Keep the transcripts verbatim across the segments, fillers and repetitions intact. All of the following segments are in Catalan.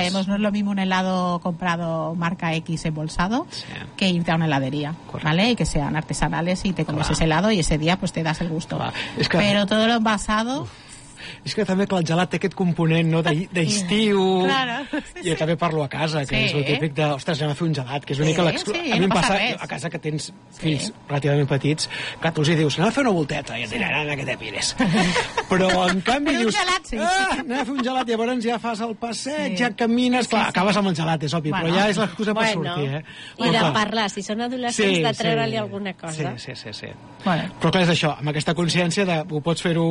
sabemos, no es lo mismo un helado comprado marca X embolsado sí. que irte a una heladería, correcte. ¿Vale? Y que sean artesanales y te comes ese helado y ese día pues te das el gusto. Es que... Pero todo lo envasado... Uf. És que també que el gelat té aquest component no, d'estiu claro, i sí. també parlo a casa que sí. és el típic de, ostres, anem a fer un gelat que és una mica sí, l'exclu... sí, a mi no em passa res. A casa que tens fills sí. relativament petits que tu els hi dius, anem a fer una volteta i et diran, que te pires però en canvi però dius gelat, sí. ah, anem a fer un gelat i llavors ja fas el passeig sí. ja camines, clar, sí, sí. acabes amb el gelat és obvi, bueno. però ja és l'excusa bueno. per sortir eh? i de parlar, si són adolescents sí, de treure-li sí. alguna cosa sí, sí, sí, sí. Bueno. Però clar, és això, amb aquesta consciència de ho pots fer-ho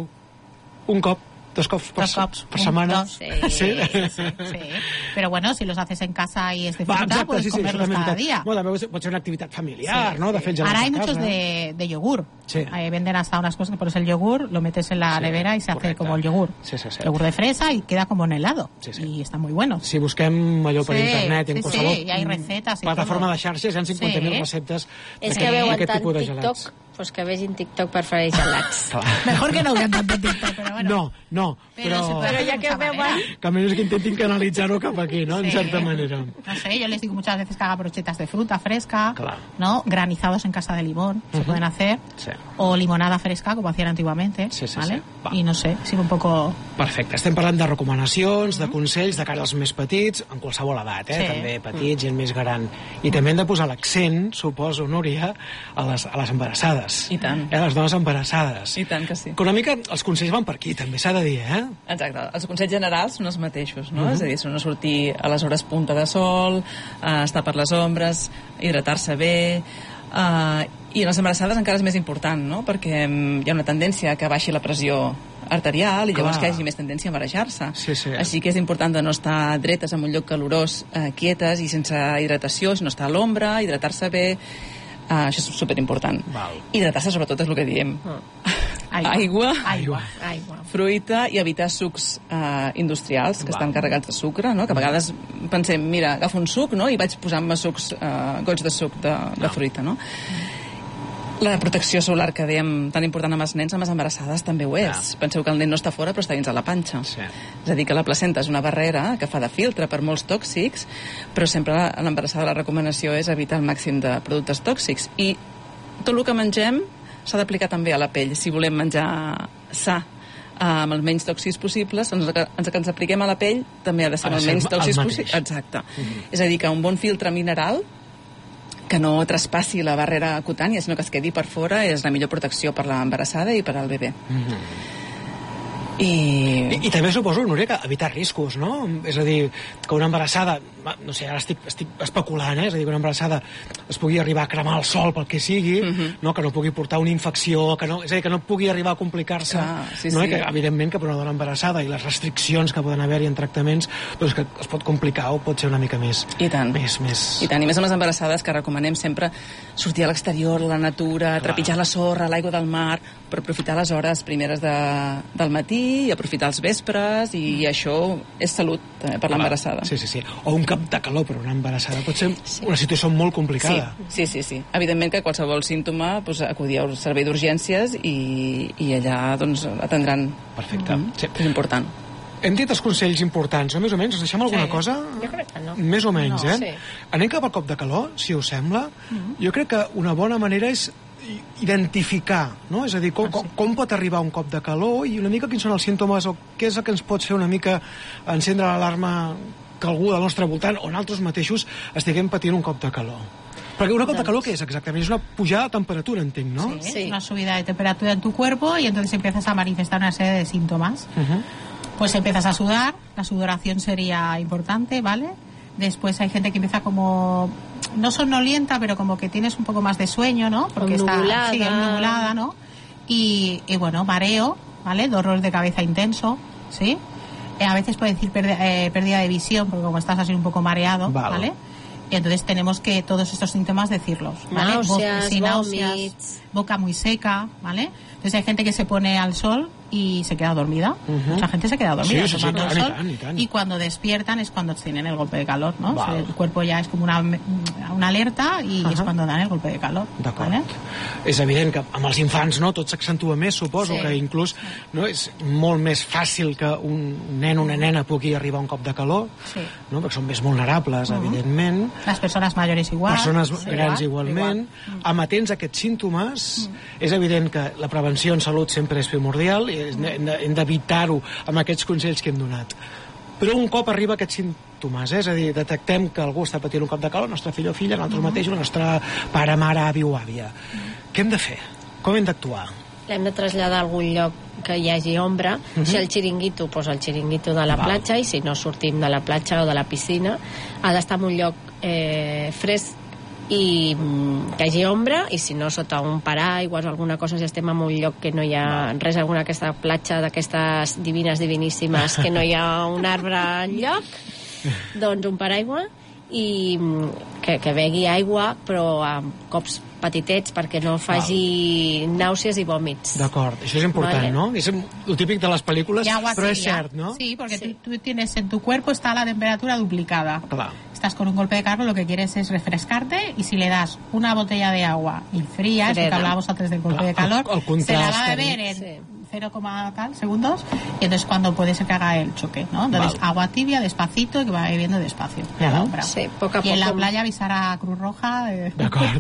un cop, dos cops per, dos cops, per setmana. Dos. Sí, sí. Sí, sí. Pero bueno, si los haces en casa y es de fruta, exacte, puedes sí, sí, comerlos cada día. Bueno, también puede ser una actividad familiar, sí, ¿no? De sí. Ahora hay muchos de, de yogur. Sí. Eh, venden hasta unas cosas que pones el yogur, lo metes en la sí, nevera y se correcte. Hace como el yogur. Sí, sí, sí. Yogur de fresa y queda como en helado. Sí, sí. Y está muy bueno. Si busquem allò per sí, internet, en sí, qualsevol sí, hay recetas y plataforma todo. De xarxes, hi ha cinquanta mil sí. receptes és que veuen tant TikTok, pues que vegin TikTok per fer gelats. Mejor que no vean tanto TikTok, pero bueno. No, no, però... Pero ya que veuen... Que menos que intenten canalitzar-ho cap aquí, ¿no? Sí. En cierta manera. No sé, yo les digo muchas veces que haga brochetas de fruta fresca, claro. ¿no? Granizados en casa de limón, uh-huh. se pueden hacer. Sí. O limonada fresca, como hacían antiguamente, sí, sí, ¿vale? Sí. Y no sé, sigo un poco... Perfecte, estem parlant de recomanacions, uh-huh. de consells de cara als més petits, en qualsevol edat, eh? Sí. També petits, uh-huh. gent més gran. I també hem de posar l'accent, suposo, Núria, a les, a les embarassades. I tant. Eh? Les dones embarassades. I tant que sí. Que una mica els consells van per aquí, també s'ha de dir, eh? Exacte, els consells generals són els mateixos, no? Uh-huh. És a dir, són no sortir a les hores punta de sol, eh, estar per les ombres, hidratar-se bé, eh, i en les embarassades encara és més important, no? Perquè hi ha una tendència que baixi la pressió arterial i llavors Clar. Que hi hagi més tendència a marejar-se. Sí, sí. Així que és important de no estar dretes en un lloc calorós, eh, quietes i sense hidratació, sinó estar a l'ombra, hidratar-se bé. Uh, això és superimportant. Hidratar-se sobretot és el que diem. Oh. Aigua. Aigua, Aigua. Aigua. Fruita i evitar sucs uh, industrials que Va. Estan carregats de sucre, no? Que a vegades pensem, mira, agafo un suc, no? I vaig posant-me sucs, uh, gots de suc de, de no. fruita, no? La protecció solar que dèiem tan important amb els nens, amb les embarassades també ho és. Ja. Penseu que el nen no està fora però està dins de la panxa. Sí. És a dir, que la placenta és una barrera que fa de filtre per molts tòxics, però sempre a l'embarassada la recomanació és evitar el màxim de productes tòxics. I tot el que mengem s'ha d'aplicar també a la pell. Si volem menjar sa amb els menys tòxics possibles, doncs que ens, que ens apliquem a la pell també ha de ser amb els menys tòxics possibles. Exacte. Mm-hmm. És a dir, que un bon filtre mineral que no traspassi la barrera cutània, sinó que es quedi per fora, és la millor protecció per l'embarassada i per al bebè. Mm-hmm. I... I... I també suposo, Núria, que evitar riscos, no? És a dir, que una embarassada, no sé, ara estic, estic especulant, eh? És a dir, que una embarassada es pugui arribar a cremar el sol pel que sigui, uh-huh. no? Que no pugui portar una infecció, que no, és a dir, que no pugui arribar a complicar-se, ah, sí, no? Sí. Que, evidentment, que per una dona embarassada i les restriccions que poden haver-hi en tractaments, doncs que es pot complicar o pot ser una mica més... I tant. Més, més... I tant, i més amb les embarassades que recomanem sempre sortir a l'exterior, a la natura, Clar. Trepitjar la sorra, l'aigua del mar, per aprofitar les hores primeres de, del matí i aprofitar els vespres, i això és salut també per l'embarassada. Sí, sí, sí. O un cap de calor per una embarassada pot ser sí. una situació molt complicada. Sí, sí, sí, sí. Evidentment que qualsevol símptoma doncs, acudir al servei d'urgències i, i allà doncs, atendran. Perfecte. Mm-hmm. Sí. És important. Hem dit els consells importants, o més o menys? Us deixem alguna sí. cosa? Jo crec que no. Més o menys, no, eh? Sí. Anem cap al cop de calor, si us sembla. Mm-hmm. Jo crec que una bona manera és identificar, no? És a dir, com, ah, sí. com pot arribar un cop de calor i una mica quins són els símptomes o què és el que ens pot fer una mica encendre l'alarma que algú del nostre voltant o nosaltres mateixos estiguem patint un cop de calor. Perquè una cop de calor, ¿qué es exactamente? Es una pujada de temperatura, entiendo, ¿no? Sí, sí, es una subida de temperatura en tu cuerpo y entonces empiezas a manifestar una serie de síntomas. Uh-huh. Pues empiezas a sudar, la sudoración sería importante, ¿vale? Después hay gente que empieza como, no somnolienta, pero como que tienes un poco más de sueño, ¿no? Porque está sí, nublada, ¿no? Y, y bueno, mareo, ¿vale? Dolor de cabeza intenso, ¿sí? Eh, a veces puede decir pérdida, eh, pérdida de visión, porque como estás así un poco mareado, ¿vale? ¿vale? Y entonces tenemos que todos estos síntomas decirlos, ¿vale? Náuseas, Bo- sí, náuseas, boca muy seca, ¿vale? Entonces hay gente que se pone al sol y se queda dormida. Uh-huh. Mucha gente se queda dormida sí, sí, tomando sí, el sol, y, tant, y, tant. y cuando despiertan es cuando tienen el golpe de calor, ¿no? O sea, el cuerpo ya es como una, una alerta i uh-huh. és quan dan el golpe de calor. D'acord. Vale? És evident que amb els infants, no, tot s'accentua més, suposo, sí. que inclús no, és molt més fàcil que un nen o una nena pugui arribar a un cop de calor, sí. no, perquè són més vulnerables, uh-huh. evidentment. Les persones majors igual. Persones sí, grans igual, igualment. Igual. Amatents a aquests símptomes, uh-huh. és evident que la prevenció en salut sempre és primordial i hem d'evitar-ho amb aquests consells que hem donat. Però un cop arriba a aquests símptomes, eh? És a dir, detectem que algú està patint un cop de calor, el nostre fill o filla, nosaltres uh-huh. mateixos, el nostre pare, mare, avi o àvia. Uh-huh. Què hem de fer? Com hem d'actuar? L'hem de traslladar a algun lloc que hi hagi ombra. Uh-huh. Si el xiringuito, doncs el xiringuito de la Val. platja, i si no sortim de la platja o de la piscina, ha d'estar en un lloc eh, fresc i que hi hagi ombra, i si no sota un paraigües o alguna cosa, si estem en un lloc que no hi ha res, alguna aquesta platja d'aquestes divines diviníssimes que no hi ha un arbre enlloc, doncs un paraigua i que, que begui aigua però amb cops petitets perquè no faci Val. nàusees i vòmits. D'acord, això és important, vale. ¿no? És el típic de les pel·lícules, però és cert, ¿no? Sí, porque sí. Tú, tú tienes en tu cuerpo está la temperatura duplicada. Clar. Estás con un golpe de calor, lo que quieres es refrescarte, y si le das una botella de agua y fría, es lo que hablábamos antes del golpe de calor, el, el se la va a beber en sí. cero, tal segundos, y entonces cuando puede ser que haga el choque, ¿no? Entonces Val. agua tibia, despacito, y que va bebiendo despacio. Uh-huh. Sí, poco a y en poco. la playa avisar a Cruz Roja. Eh. D'acord.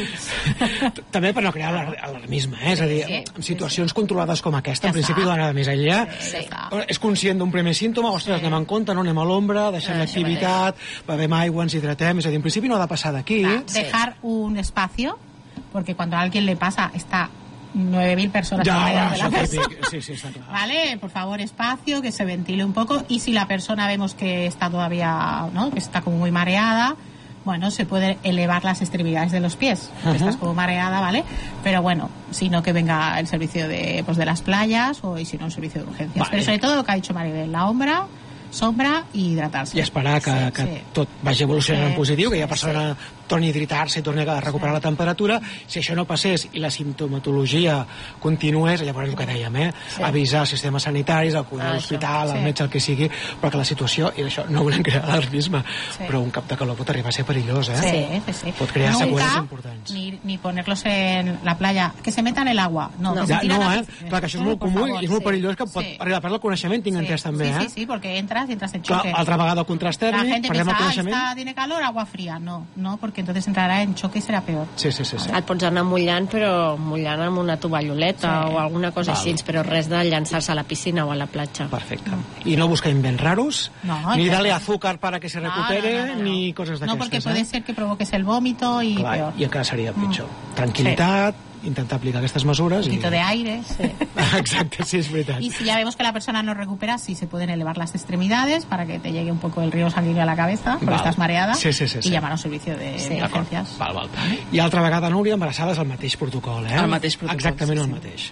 També per no crear alarmisme, eh? És a dir, sí, en situacions sí. controlades com aquesta, ja en principi no anava més enllà. Sí, sí. És conscient d'un primer símptoma, ostres, sí. anem en compte, no anem a l'ombra, deixem l'activitat, bevem aigua, ens hidratem, és a dir, en principi no ha de passar d'aquí. Dejar un espacio, porque cuando a alguien le pasa, está nueve mil personas ya, alrededor de la persona. Sí, sí, está claro. Vale, por favor, espacio, que se ventile un poco, y si la persona vemos que está todavía, ¿no? que está como muy mareada, bueno, se puede elevar las extremidades de los pies, uh-huh. que estás como mareada, ¿vale? Pero bueno, sino que venga el servicio de, pues, de las playas, o y si no, un servicio de urgencias. Vale. Pero sobre todo lo que ha dicho Maribel, la ombra, sombra i hidratar-se. I esperar que, sí, que sí. tot vagi evolucionant sí, en positiu, que ja persona sí. torni a hidratar-se i torni a recuperar sí. la temperatura. Si això no passés i la simptomatologia continués, llavors el que dèiem, eh? Sí. avisar els sistemes sanitaris, acudir ah, a l'hospital, sí. al metge, el que sigui, però que la situació, i d'això no volem crear alarmisme, sí. però un cap de calor pot arribar a ser perillós, eh? Sí, sí, sí. Pot crear Nunca, seqüeles importants. Ni, ni ponerlos en la playa, que se metan en el agua. No, no, ja, no eh? Clar, que això és molt comú favor, i és molt sí. perillós, que pot sí. arribar a perdre el coneixement, tinc sí. entès també, sí, eh? Sí, sí, porque entras y entras en choque. Clar, altra vegada el contrast tèrmic, la gente perdem el coneixement. Ah, está, tiene calor, agua fría. No, no, porque entonces entrará en choque y será peor. Sí, sí, sí. sí. Et pots anar mullant, però mullant amb una tovalloleta sí. o alguna cosa Val. així, però res de llançar-se a la piscina o a la platja. Perfecte. Mm. I no buscar invents raros, no, ni darle azúcar para que se recupere, no, no, no, no. ni coses d'aquestes. No, porque puede eh? ser que provoques el vómito y Clar, peor. I encara seria pitjor. Mm. Tranquil·litat, sí. intentar aplicar aquestes mesures. Un poquito y... de aire. Sí. Exacte, sí, es verdad. Y si ya vemos que la persona no recupera, sí se pueden elevar las extremidades para que te llegue un poco el río sanguíneo a la cabeza, porque val. estás mareada, sí, sí, sí, sí. y llamar a un servicio de sí, urgencias. Val, val. I altra vegada, Núria, embarassades, el mateix protocol, eh? El mateix protocol. Exactament sí, el sí. mateix.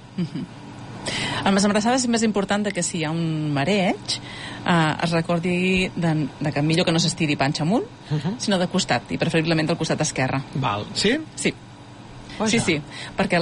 Uh-huh. En les embarassades és més important que si hi ha un mareig eh, es recordi de, de que millor que no s'estiri panxa amunt, uh-huh. sinó de costat, i preferiblement del costat esquerre. Val. Sí? Sí. Sí, sí, perquè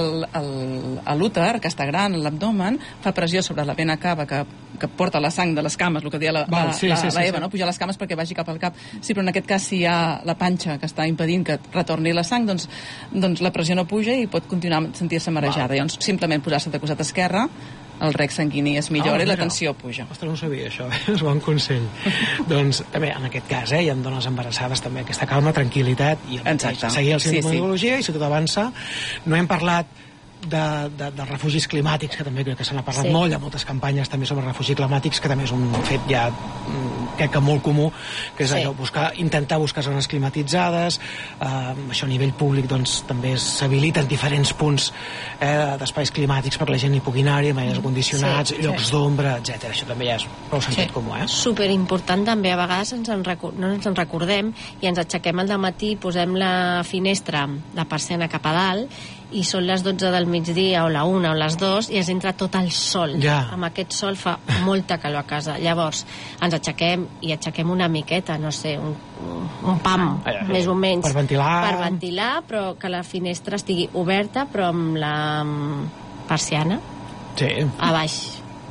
l'úter, que està gran, l'abdomen, fa pressió sobre la vena cava que, que porta la sang de les cames, el que deia la, Val, sí, la, sí, sí, la Eva, sí. no? Pujar les cames perquè vagi cap al cap. Sí, però en aquest cas, si hi ha la panxa que està impedint que retorni la sang, doncs, doncs la pressió no puja i pot continuar a sentir-se marejada. Llavors, simplement posar-se de costat esquerre, el rec sanguini es millora oh, i la tensió puja. Ostres, no sabia això, eh? És bon consell. Doncs, també, en aquest cas, eh, hi ha dones embarassades també aquesta calma, tranquil·litat i seguir el sintomatologia sí, sí. i si tot avança. No hem parlat de, de, de refugis climàtics, que també crec que se n'ha parlat sí. molt, hi ha moltes campanyes també sobre refugis climàtics, que també és un fet ja crec que molt comú, que és sí. allò, buscar, intentar buscar zones climatitzades, eh, això a nivell públic doncs també s'habiliten diferents punts eh, d'espais climàtics per la gent hi pugui anar-hi, amb aires condicionats, sí, llocs sí. d'ombra, etcètera. Això també ja és prou sentit sí. comú, eh? Superimportant també, a vegades ens en recu- no ens en recordem i ens aixequem al dematí, posem la finestra, la persiana cap a dalt, i són les dotze del migdia o la una o les dues i ens entra tot el sol. Ja. Amb aquest sol fa molta calor a casa. Llavors ens aixequem i aixequem una miqueta, no sé, un, un pam, ah, ja, ja. més o menys. Per ventilar. Per ventilar, però que la finestra estigui oberta, però amb la persiana sí. a baix.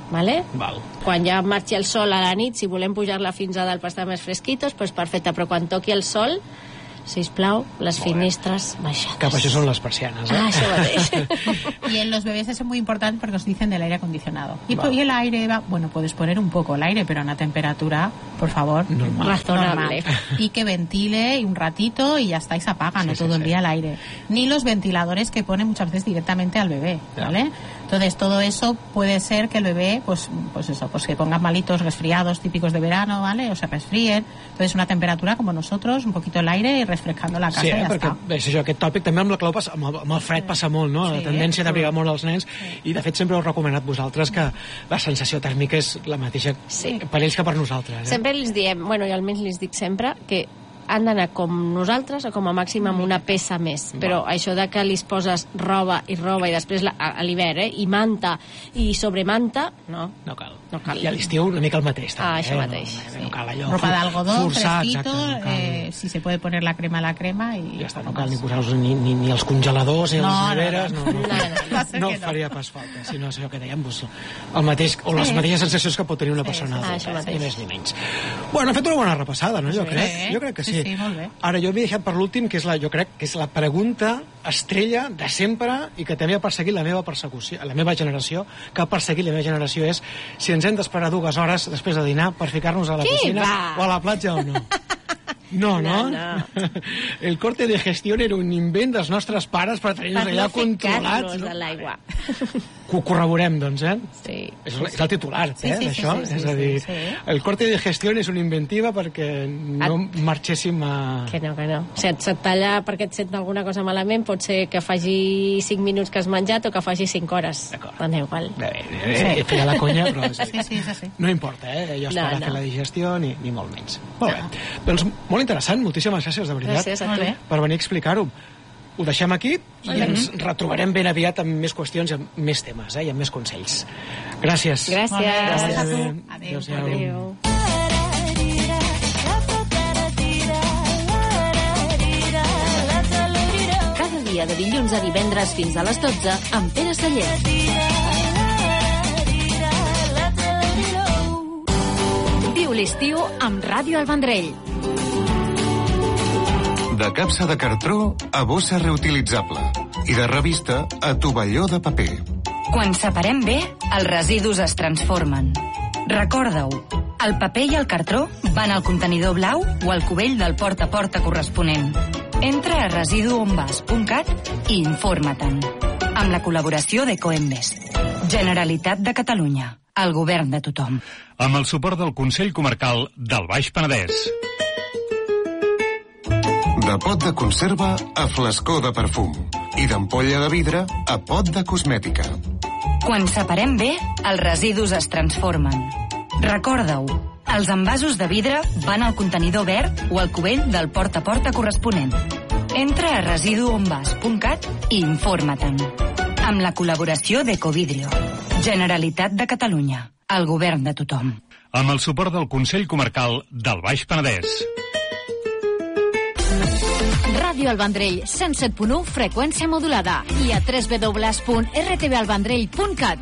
vale? Val. Quan ja marxi el sol a la nit, si volem pujar-la fins a dalt per estar més fresquitos, doncs perfecte, però quan toqui el sol, sisplau, les finestres baixadas. Que això són les persianes, eh? Ah, això mateix. Y en los bebés es muy importante porque os dicen del aire acondicionado. Y, y el aire va, bueno, puedes poner un poco el aire, pero a una temperatura, por favor, normal. Razonable. Normal. Y que ventile y un ratito y ya está, y se apaga, sí, no sí, todo sí. el día el aire. Ni los ventiladores que ponen muchas veces directamente al bebé, ¿vale? Entonces todo eso puede ser que el bebé, pues, pues eso, pues que pongan malitos, resfriados típicos de verano, ¿vale? O se resfríen. Entonces una temperatura como nosotros, un poquito el aire y refrescando la casa, sí, i ja perquè està. és això, aquest tòpic també amb la clau passa, amb, el, amb el fred passa molt, no? Sí, la tendència d'abrigar sí. molt els nens, i de fet sempre heu recomanat vosaltres que la sensació tèrmica és la mateixa Sí. per ells que per nosaltres. Eh? Sempre els diem, bueno, i almenys els dic sempre, que han d'anar com nosaltres o com a màxim amb una peça més, però això de que li poses roba i roba i després la, a, a l'hivern, eh, i manta i sobremanta, no, No cal. no cal. I a l'estiu una mica el mateix. Ah, també, això eh? mateix, No, sí. no cal allò. Ropa de algodón, forçat, fresquito, exacte, no cal, eh, si se puede poner la crema, la crema y ja està, no poco cal más. ni posar-vos ni, ni, ni els congeladors ni No, les no, neveres, no. no, no, no, No, no, no. no, que no. faria pas falta, sinó és allò que dèiem, doncs, el mateix, o les Sí. mateixes sensacions que pot tenir una Sí, persona sí, sí. adulta, Ah, això ni mateix. més ni menys. Bueno, hem fet una bona repassada, no? Jo Sí. crec, jo crec que sí. Sí, sí, molt bé. Ara, jo m'he deixat per l'últim, que és la, jo crec que és la pregunta estrella de sempre i que també ha perseguit la meva persecució, la meva generació, que ha perseguit la meva generació, és si ens hem d'esperar dues hores després de dinar per ficar-nos a la Qui piscina va? o a la platja o no. No, no? No, no. El corte de gestió era un invent dels nostres pares per tenir-nos Per allà no controlats. ficar-nos No? a l'aigua. Que ho corroborem, doncs, eh? Sí. És, és el titular, eh, Sí, sí, sí, d'això. sí, sí, és a dir, sí, sí. el corte de gestió és una inventiva perquè no marxéssim a... Que no, que no. Si et se't talla perquè et sent alguna cosa malament, pot ser que faci cinc minuts que has menjat o que faci cinc hores. D'acord. Dona igual. Bé, eh, he fet la conya, però... És a dir, Sí, sí, és així. no importa, eh? Jo esperar No, no, no. fer la digestió ni, ni molt menys. Molt bé. Doncs molt interessant, moltíssimes gràcies, de veritat, Gràcies a Molt tu. bé. per venir a explicar-ho. Ho deixem aquí i ens retrobarem ben aviat amb més qüestions i amb més temes, eh? I amb més consells. Gràcies. Gràcies. Molt bé, gràcies a tu. Adéu. Adéu. Adéu. Adéu. Cada dia de dilluns a divendres fins a les dotze amb Pere Sallés. Viu l'estiu amb Ràdio El Vendrell. De capsa de cartró a bossa reutilitzable i de revista a tovalló de paper. Quan separem bé, els residus es transformen. Recorda-ho, el paper i el cartró van al contenidor blau o al cubell del porta a porta corresponent. Entra a residuonvas punt cat i informa-te'n. Amb la col·laboració d'Ecoembes. Generalitat de Catalunya. El govern de tothom. Amb el suport del Consell Comarcal del Baix Penedès. De pot de conserva a flascó de perfum i d'ampolla de vidre a pot de cosmètica. Quan separem bé, els residus es transformen. Recorda-ho, els envasos de vidre van al contenidor verd o al cubell del porta a porta corresponent. Entra a residuonvas punt cat i informa-te'n. Amb la col·laboració d'Ecovidrio. Generalitat de Catalunya. El govern de tothom. Amb el suport del Consell Comarcal del Baix Penedès. Ràdio El Vendrell, cent set punt u, freqüència modulada. I a w w w punt r t v el vendrell punt cat.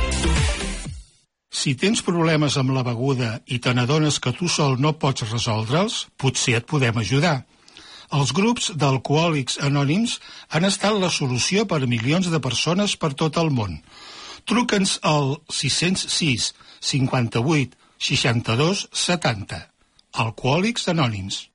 Si tens problemes amb la beguda i te n'adones que tu sol no pots resoldre'ls, potser et podem ajudar. Els grups d'alcohòlics anònims han estat la solució per a milions de persones per tot el món. Truca'ns al sis zero sis, cinquanta-vuit, seixanta-dos, setanta. Alcohòlics Anònims.